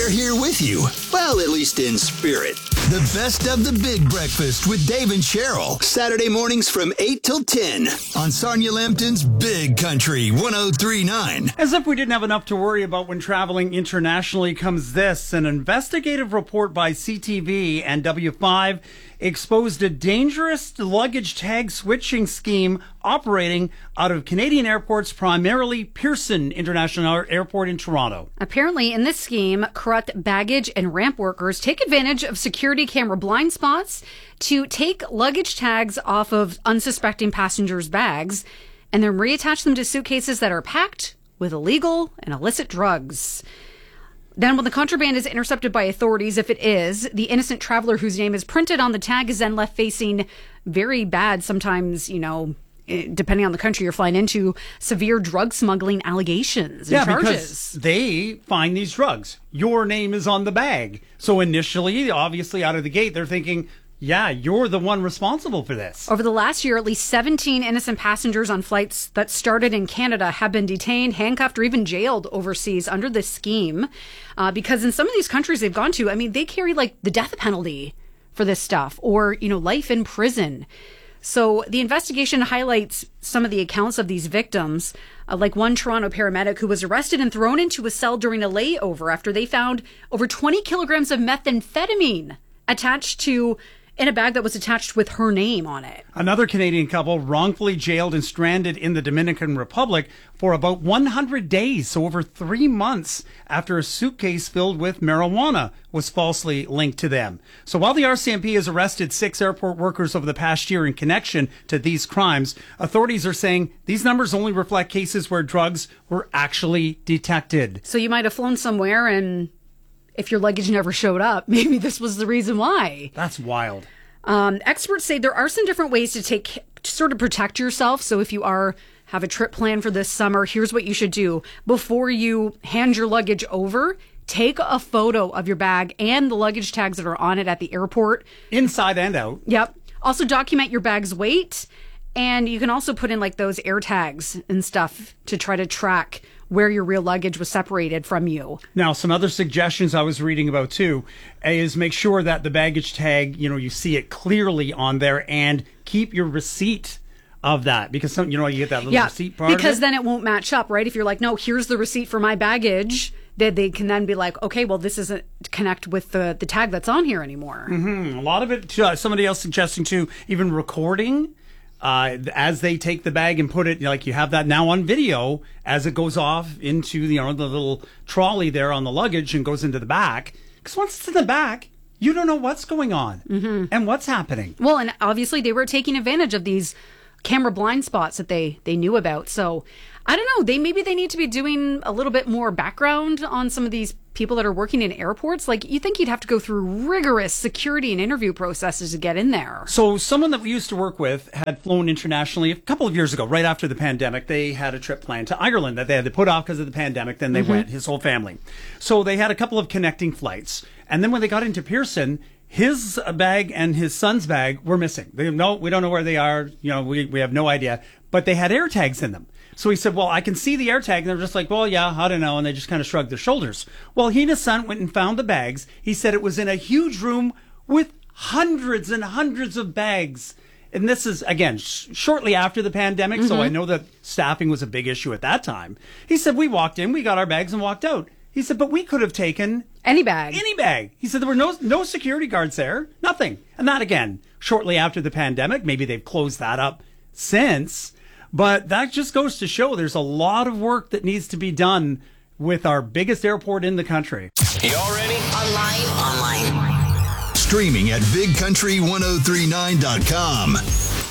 They're here with you. Well, at least in spirit. The best of the Big Breakfast with Dave and Cheryl. Saturday mornings from 8 till 10 on Sarnia Lambton's Big Country 103.9. As if we didn't have enough to worry about when traveling internationally comes this. An investigative report by CTV and W5 exposed a dangerous luggage tag switching scheme operating out of Canadian airports, primarily Pearson International Airport in Toronto. Apparently, in this scheme, corrupt baggage and ramp workers take advantage of security camera blind spots to take luggage tags off of unsuspecting passengers' bags and then reattach them to suitcases that are packed with illegal and illicit drugs. Then when the contraband is intercepted by authorities, if it is, the innocent traveler whose name is printed on the tag is then left facing very bad, sometimes, depending on the country you're flying into, severe drug smuggling allegations and charges. Because they find these drugs. Your name is on the bag. So initially, obviously, out of the gate, they're thinking, yeah, you're the one responsible for this. Over the last year, at least 17 innocent passengers on flights that started in Canada have been detained, handcuffed, or even jailed overseas under this scheme. Because in some of these countries they've gone to, they carry like the death penalty for this stuff or, life in prison. So the investigation highlights some of the accounts of these victims, like one Toronto paramedic who was arrested and thrown into a cell during a layover after they found over 20 kilograms of methamphetamine in a bag that was attached with her name on it. Another Canadian couple wrongfully jailed and stranded in the Dominican Republic for about 100 days, so over 3 months, after a suitcase filled with marijuana was falsely linked to them. So while the RCMP has arrested 6 airport workers over the past year in connection to these crimes, authorities are saying these numbers only reflect cases where drugs were actually detected. So you might have flown somewhere and if your luggage never showed up, maybe this was the reason why. That's wild. Experts say there are some different ways to sort of protect yourself. So if you have a trip planned for this summer, here's what you should do. Before you hand your luggage over, take a photo of your bag and the luggage tags that are on it at the airport. Inside and out. Yep. Also document your bag's weight. And you can also put in like those air tags and stuff to try to track where your real luggage was separated from you. Now, some other suggestions I was reading about too is make sure that the baggage tag, you see it clearly on there and keep your receipt of that because you get that little receipt part because then it won't match up, right? If you're like, no, here's the receipt for my baggage, they can then be like, okay, well, this doesn't connect with the tag that's on here anymore. Mm-hmm. A lot of it, somebody else suggesting too, even recording as they take the bag and put it, like you have that now on video as it goes off into the little trolley there on the luggage and goes into the back. Because once it's in the back, you don't know what's going on and what's happening. Well, and obviously they were taking advantage of these camera blind spots that they knew about. So I don't know. Maybe they need to be doing a little bit more background on some of these people that are working in airports. Like, you think you'd have to go through rigorous security and interview processes to get in there. So someone that we used to work with had flown internationally a couple of years ago, right after the pandemic. They had a trip planned to Ireland that they had to put off because of the pandemic. Then they went, his whole family. So they had a couple of connecting flights. And then when they got into Pearson, his bag and his son's bag were missing. We don't know where they are. We have no idea. But they had air tags in them. So he said, well, I can see the air tag. And they're just like, well, yeah, I don't know. And they just kind of shrugged their shoulders. Well, he and his son went and found the bags. He said it was in a huge room with hundreds and hundreds of bags. And this is, again, shortly after the pandemic. So I know that staffing was a big issue at that time. He said, we walked in, we got our bags and walked out. He said, but we could have taken any bag. He said there were no security guards there, nothing. And that, again, shortly after the pandemic. Maybe they've closed that up since. But that just goes to show there's a lot of work that needs to be done with our biggest airport in the country. Y'all ready? Online. Streaming at bigcountry1039.com.